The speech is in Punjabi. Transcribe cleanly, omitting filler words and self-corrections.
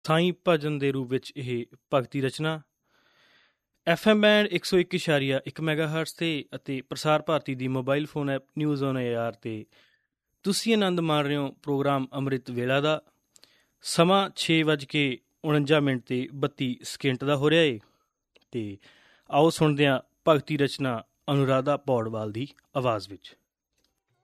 ਸਾਈਂ ਭਜਨ ਦੇ ਰੂਪ ਵਿੱਚ ਇਹ ਭਗਤੀ ਰਚਨਾ FM ਬੈਂਡ 101.1 ਮੈਗਾਹਰਟਜ਼ 'ਤੇ ਅਤੇ ਪ੍ਰਸਾਰ ਭਾਰਤੀ ਦੀ mobile phone app news on AR 'ਤੇ ਤੁਸੀਂ ਆਨੰਦ ਮਾਣ ਰਹੇ ਹੋ ਪ੍ਰੋਗਰਾਮ ਅੰਮ੍ਰਿਤ ਵੇਲਾ ਦਾ। ਸਮਾਂ 6:49 ਦਾ ਹੋ ਰਿਹਾ ਏ ਅਤੇ ਆਓ ਸੁਣਦੇ ਹਾਂ ਭਗਤੀ ਰਚਨਾ ਅਨੁਰਾਧਾ ਪੌਡਵਾਲ ਦੀ ਆਵਾਜ਼ ਵਿੱਚ।